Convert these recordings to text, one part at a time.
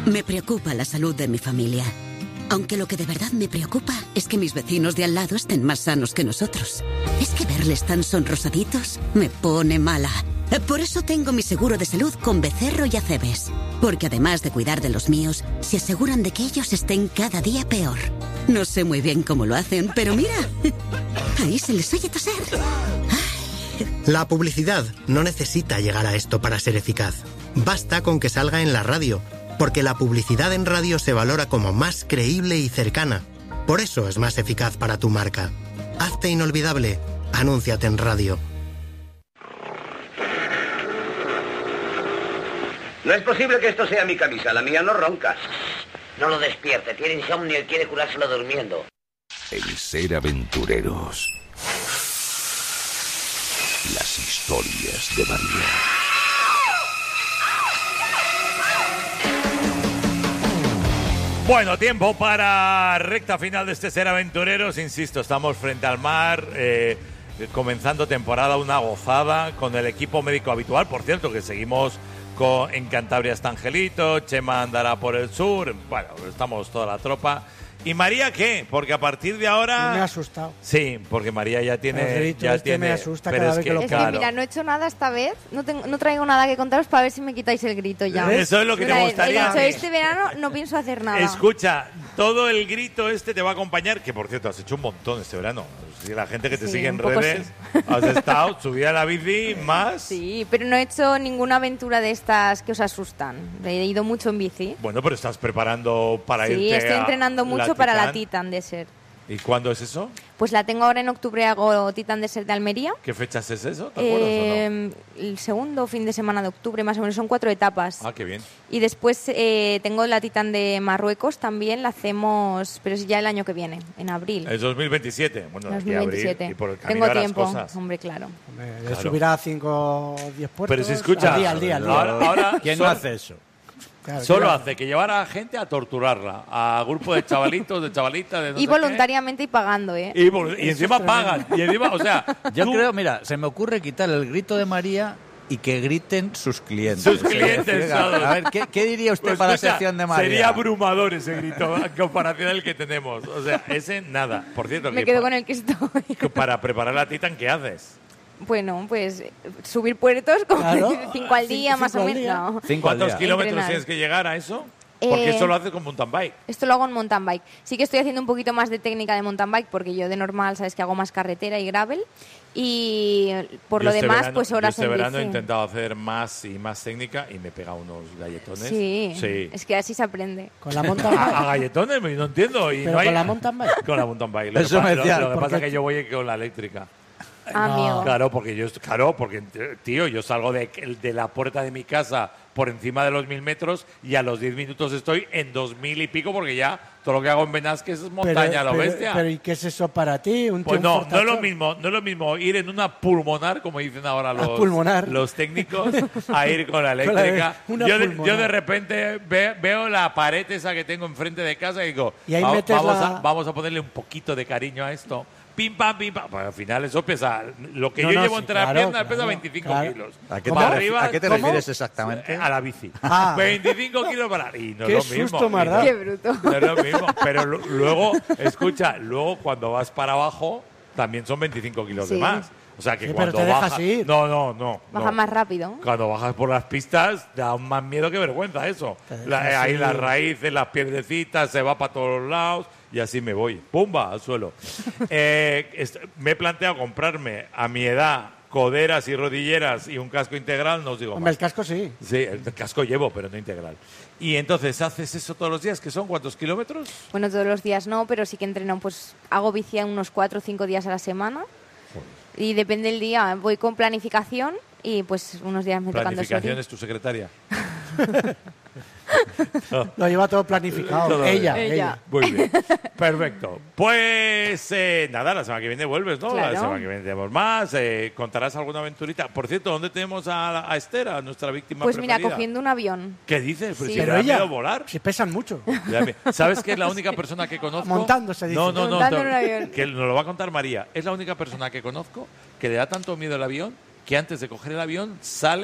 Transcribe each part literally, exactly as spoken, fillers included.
Me preocupa la salud de mi familia. Aunque lo que de verdad me preocupa es que mis vecinos de al lado estén más sanos que nosotros. Es que verles tan sonrosaditos me pone mala. Por eso tengo mi seguro de salud con Becerro y Acebes. Porque además de cuidar de los míos, se aseguran de que ellos estén cada día peor. No sé muy bien cómo lo hacen, pero mira, ahí se les oye toser. La publicidad no necesita llegar a esto para ser eficaz. Basta con que salga en la radio, porque la publicidad en radio se valora como más creíble y cercana. Por eso es más eficaz para tu marca. Hazte inolvidable. Anúnciate en radio. No es posible que esto sea mi camisa, la mía no ronca. No lo despierte, tiene insomnio y quiere curárselo durmiendo. El ser aventureros. Las historias de María. Bueno, tiempo para recta final de este Ser Aventureros. Insisto, estamos frente al mar, eh, comenzando temporada, una gozada con el equipo médico habitual. Por cierto, que seguimos con, en Cantabria está Angelito, Chema andará por el sur. Bueno, estamos toda la tropa. ¿Y María qué? Porque a partir de ahora... Me ha asustado. Sí, porque María ya tiene... El grito ya este tiene me asusta pero cada es vez que que, lo Es claro. que mira, no he hecho nada esta vez, no, tengo, no traigo nada que contaros para ver si me quitáis el grito ya. Eso es lo que Mira, te he- gustaría. He dicho, este verano no pienso hacer nada. Escucha, todo el grito este te va a acompañar, que por cierto has hecho un montón este verano. Si la gente que te Sí, sigue en un poco redes, has estado, subida a la bici, más... Sí, pero no he hecho ninguna aventura de estas que os asustan. He ido mucho en bici. Bueno, pero estás preparando para irte Sí, estoy a entrenando mucho para la Titan. Titan Desert. ¿Y cuándo es eso? Pues la tengo ahora en octubre, hago Titan Desert de Almería. ¿Qué fechas es eso? ¿Te acuerdas o Eh, el segundo fin de semana de octubre, más o menos, son cuatro etapas. no? Ah, qué bien. Y después eh, tengo la Titan de Marruecos también, la hacemos, pero es ya el año que viene, en abril. Es dos mil veintisiete. Bueno, aquí dos mil veintisiete. abril y por el camino Tengo harás tiempo, cosas. hombre, claro. Me Claro. subirá a cinco o diez puertos. Pero si escucha, Al día, al día, al día. ahora, ahora ¿Quién solo- no hace eso? Claro, Solo claro. hace que llevar a gente a torturarla, a grupo de chavalitos, de chavalitas, de no Y sé qué. voluntariamente y pagando, ¿eh? Y, vol- y encima pagan. Y encima, o sea, Yo tú- creo, mira, se me ocurre quitar el grito de María y que griten sus clientes. Sus clientes, A todos. ver, ¿qué, qué diría usted Pues para escucha, la sección de María? sería abrumador ese grito en comparación al que tenemos. O sea, ese nada. Por cierto, Me que quedo pa- con el que estoy. que para preparar la Titan, ¿qué haces? Bueno, pues eh, subir puertos como Claro. cinco al día, Cinco más o al menos. día. No. Cinco al ¿Cuántos día. kilómetros Entrenar. tienes que llegar a eso? Porque Eh, eso lo haces con mountain bike. Esto lo hago en mountain bike. Sí que estoy haciendo un poquito más de técnica de mountain bike porque yo de normal, sabes que hago más carretera y gravel. Y por Yo lo este demás, verano- pues yo horas este en verano he bici. intentado hacer más y más técnica y me he pegado unos galletones. Sí, Sí. es que así se aprende. Con la mountain A, a bike. galletones, no entiendo. Y Pero no hay- con la mountain bike. Con la mountain bike. Lo Eso que, pa- me lo- decía, lo que pasa porque- es que yo voy con la eléctrica. Amigo. Claro, porque yo, claro, porque tío, yo salgo de, de la puerta de mi casa por encima de los mil metros y a los diez minutos estoy en dos mil y pico porque ya todo lo que hago en Benasques es montaña, a lo pero, bestia. pero ¿y qué es eso para ti? Un Pues tío no, no es lo fortachón. mismo, no es lo mismo ir en una pulmonar, como dicen ahora los, pulmonar. los técnicos, a ir con la Con la- eléctrica. una yo, de, pulmonar. yo de repente ve- veo la pared esa que tengo enfrente de casa y digo, Y ahí "Va- metes vamos, la- a, vamos a ponerle un poquito de cariño a esto. Pim, pam, pim, pam. Pues al final eso pesa, lo que No, yo no, llevo sí, entre las claro, piernas pesa claro, veinticinco claro. kilos. ¿A qué, Para te, arriba, ¿a qué te ¿cómo? refieres exactamente? A la bici. Ah. veinticinco kilos para... Y no Qué es lo mismo. susto me has y no- dado. Qué bruto. no es lo mismo, pero lu- luego, escucha, luego cuando vas para abajo también son veinticinco kilos de Sí. más. O sea que Sí, pero cuando te dejas bajas... ir. No, no, no. Baja no. más rápido. Cuando bajas por las pistas da más miedo que vergüenza eso. Te La- dejas ahí ir. las raíces, las piedrecitas, se va para todos lados y así me voy. ¡Pumba! Al suelo. Eh, est- me he planteado comprarme a mi edad coderas y rodilleras y un casco integral, no os digo Hombre, más. el casco sí. Sí, el casco llevo, pero no integral. Y entonces, ¿haces eso todos los días? ¿Que son cuántos kilómetros? Bueno, todos los días no, pero sí que entreno, pues hago bici unos cuatro o cinco días a la semana. Y depende del día, voy con planificación y pues unos días me tocan dos Planificación horas. es tu secretaria. Lo lleva todo planificado. Todo ella, bien. ella. Ella. Muy bien. Perfecto. Pues eh, nada, la semana que viene vuelves, ¿no? Claro. La semana que viene tenemos más. Eh, ¿Contarás alguna aventurita? Por cierto, ¿dónde tenemos a, a Esther, a nuestra víctima Pues mira, preferida? cogiendo un avión. ¿Qué dices? Pues Sí. si Pero me da ella, miedo volar. si pesan mucho. Ya me- ¿Sabes que es la única persona que conozco? Montando, se dice. No, no, no. Montando no, en un avión. Que nos lo va a contar María. Es la única persona que conozco que le da tanto miedo el avión que antes de coger el avión sale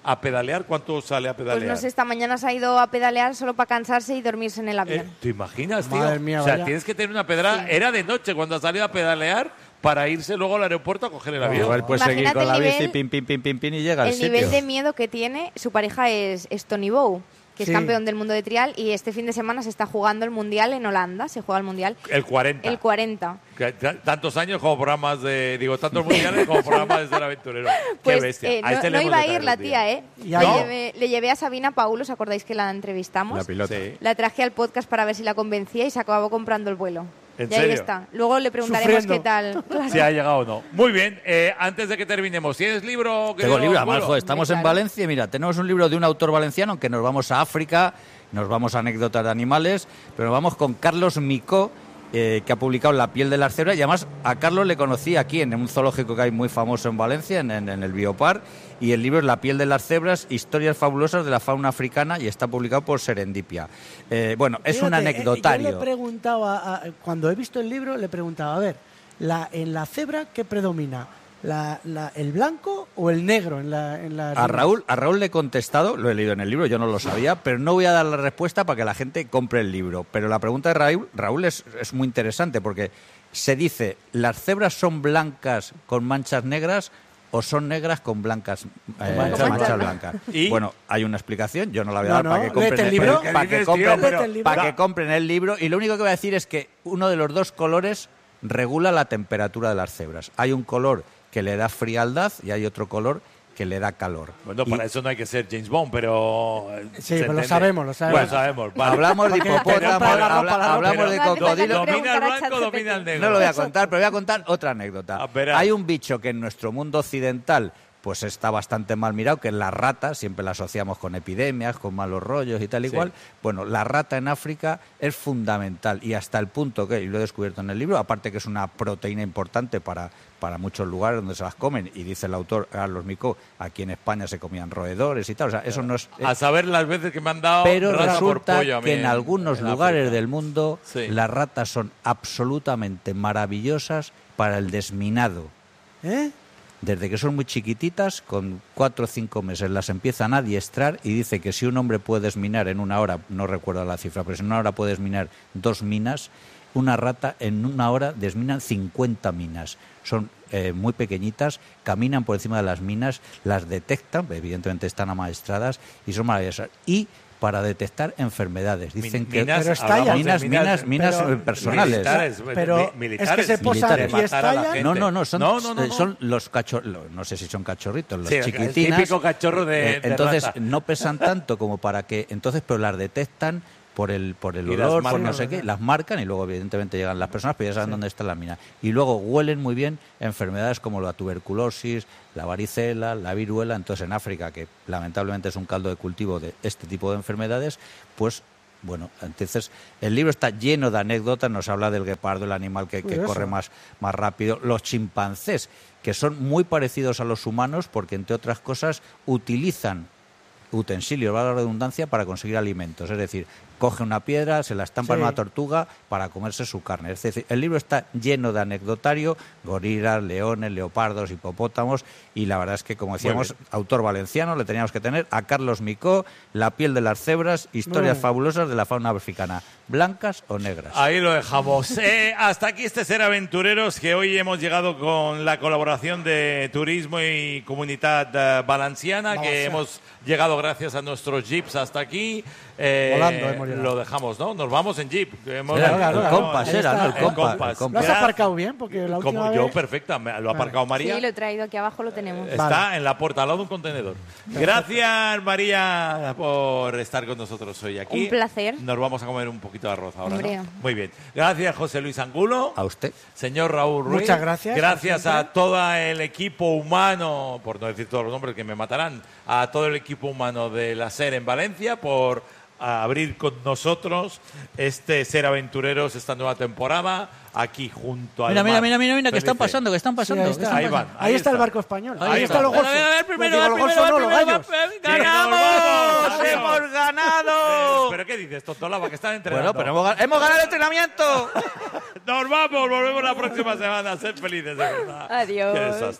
a pedalear. ¿Cuánto sale a pedalear? Pues no sé, esta mañana se ha ido a pedalear solo para cansarse y dormirse en el avión. Eh, ¿Te imaginas, tío? Madre mía, o sea, vaya. tienes que tener una pedrada. Sí. Era de noche cuando ha salido a pedalear para irse luego al aeropuerto a coger el avión. Igual puedes seguir Imagínate con la el bici, nivel- pim, pim, pim, pim, pim, y llega al El sitio. nivel de miedo que tiene, su pareja es, es Tony Bow, que Sí. es campeón del mundo de trial, y este fin de semana se está jugando el Mundial en Holanda, se juega el Mundial, El cuarenta. el cuarenta. Que t- Tantos años como programas de... Digo, tantos mundiales como programas de Ser Aventurero. Pues Qué bestia. eh, A no, este le no hemos iba de a traer ir la un día. tía, ¿eh? Ya le, no. llevé, le llevé a Sabina Paul, ¿os acordáis que la entrevistamos? La pilota. Sí. La traje al podcast para ver si la convencía y se acabó comprando el vuelo. ¿En y ahí serio? está. Luego le preguntaremos Sufriendo. qué tal. Claro. Si ha llegado o no. Muy bien, eh, antes de que terminemos, ¿tienes libro? Tengo querido libro, además, Angulo? joder, estamos Hombre, en claro. Valencia y mira, tenemos un libro de un autor valenciano que nos vamos a África, nos vamos a anécdotas de animales, pero nos vamos con Carlos Micó, eh, que ha publicado La piel de las cebras, y además a Carlos le conocí aquí en un zoológico que hay muy famoso en Valencia, en, en- en el Biopar, y el libro es La piel de las cebras, historias fabulosas de la fauna africana, y está publicado por Serendipia. Eh, bueno, es un Fíjate, eh, anecdotario. Yo le he preguntado, a- a- cuando he visto el libro, le he preguntado, a ver, la, en la cebra, ¿qué predomina? La, la- ¿El blanco o el negro en la, en la A Raúl, a Raúl le he contestado, lo he leído en el libro, yo no lo sabía, pero no voy a dar la respuesta para que la gente compre el libro. Pero la pregunta de Raúl, Raúl es, es muy interesante porque se dice, ¿las cebras son blancas con manchas negras o son negras con blancas eh, manchas manchas, blancas. blancas? ¿Y? Bueno, hay una explicación, yo no la voy a No, dar no, para que compren léete el libro. para ¿Qué que dices, compren, tío? Léete el libro. para que compren el libro. Y lo único que voy a decir es que uno de los dos colores regula la temperatura de las cebras. Hay un color que le da frialdad y hay otro color que le da calor. Bueno, Y- para eso no hay que ser James Bond, pero... eh, Sí, ¿se pues lo entiende? sabemos, lo sabemos. Bueno, sabemos. Vale. Hablamos de Porque la hipopótamos, compra la ropa, habla- la ropa. hablamos de No hace falta cocodrilos. que ¿Domina el preguntar a blanco o ChatGPT. domina el negro? No lo voy a contar, pero voy a contar otra anécdota. Ah, verás. Hay un bicho que en nuestro mundo occidental pues está bastante mal mirado, que es la rata, siempre la asociamos con epidemias, con malos rollos y tal y Sí. cual. Bueno, la rata en África es fundamental y hasta el punto que, y lo he descubierto en el libro, aparte que es una proteína importante para, para muchos lugares donde se las comen, y dice el autor Carlos Micó, aquí en España se comían roedores y tal, o sea, eso no es... A saber las veces que me han dado Pero rata por resulta pollo a mí que en algunos en lugares África. del mundo Sí. las ratas son absolutamente maravillosas para el desminado. ¿Eh? Desde que son muy chiquititas, con cuatro o cinco meses las empiezan a adiestrar y dice que si un hombre puede desminar en una hora, no recuerdo la cifra, pero si en una hora puede desminar dos minas, una rata en una hora desminan cincuenta minas. Son eh, muy pequeñitas, caminan por encima de las minas, las detectan, evidentemente están amaestradas y son maravillosas. Y para detectar enfermedades. Dicen Min- que minas, Pero hablamos de minas, minas, minas pero- eh, personales. Militares, Pero mi- es que militares, se posan militares, y matar a la estallan. gente. No, no, no, son, no, no, no, eh, no. son los cachorros, no sé si son cachorritos, los Sí, el chiquitinas. típico cachorro de- Eh, de entonces rata. no pesan tanto como para que, entonces, pero las detectan por el por el Y las olor, por marcan. no sé qué, las marcan y luego evidentemente llegan las personas, pero ya saben dónde está la mina. Y luego huelen muy bien enfermedades como la tuberculosis, la varicela, la viruela. Entonces en África, que lamentablemente es un caldo de cultivo de este tipo de enfermedades, pues bueno, entonces el libro está lleno de anécdotas, nos habla del guepardo, el animal que, que Curioso. corre más, más rápido, los chimpancés, que son muy parecidos a los humanos porque, entre otras cosas, utilizan utensilios, valga la redundancia, para conseguir alimentos. Es decir, coge una piedra, se la estampa en Sí. una tortuga para comerse su carne. Es decir, el libro está lleno de anecdotario, gorilas, leones, leopardos, hipopótamos, y la verdad es que, como decíamos, bien. autor valenciano, le teníamos que tener a Carlos Micó, La piel de las cebras, historias Muy bien. fabulosas de la fauna africana, blancas o negras. Ahí lo dejamos. Eh, hasta aquí este Ser Aventureros, que hoy hemos llegado con la colaboración de Turismo y Comunidad eh, Valenciana, que Valenciana. hemos llegado gracias a nuestros jeeps hasta aquí. Eh, Volando hemos llegado. Lo dejamos, ¿no? Nos vamos en jeep. Hemos- Era Claro, el claro, compas, ahí era, está. ¿no? El El compas. compas. el compas. ¿Lo has aparcado bien? Porque la última Como yo, vez... perfecta. Me- Lo ha aparcado María. Sí, lo he traído aquí abajo, lo tenemos. Está Vale. en la puerta, al lado de un contenedor. Gracias, María, por estar con nosotros hoy aquí. Un placer. Nos vamos a comer un poquito de arroz ahora, ¿no? Hombre. Muy bien. Gracias, José Luis Angulo. A usted. Señor Raúl Ruiz. Muchas gracias, Gracias como a siempre. todo el equipo humano, por no decir todos los nombres que me matarán, a todo el equipo humano de la SER en Valencia por abrir con nosotros este Ser Aventureros, esta nueva temporada, aquí junto a Mira, mira, mira, mira, mira, que están pasando, que están Sí, pasando. ahí que está, están Ahí pasando. van. Ahí, Ahí está el está. barco español. Ahí, Ahí están va. los golfos. A ver, a ver, primero, No, a ver, digo, los primero, golfos no, a ver, los primero, gallos. a ver, ¡ganamos! Adiós. ¡Hemos ganado! ¿Pero qué dices, Tontolaba, que están entrenando? Bueno, pero hemos, gan- hemos ganado el entrenamiento. Nos vamos, volvemos la próxima semana. Sed felices, de verdad. Adiós. Qué desastre.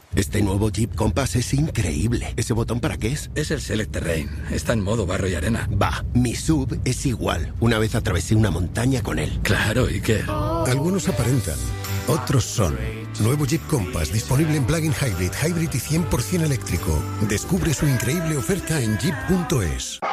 Este nuevo Jeep Compass es increíble. ¿Ese botón para qué es? Es el Select Terrain. Está en modo barro y arena. Va, mi sub es igual. Una vez atravesé una montaña con él. Claro, ¿y qué? Algunos aparentan, otros son. Nuevo Jeep Compass, disponible en plug-in hybrid, hybrid y cien por ciento eléctrico. Descubre su increíble oferta en jeep punto es.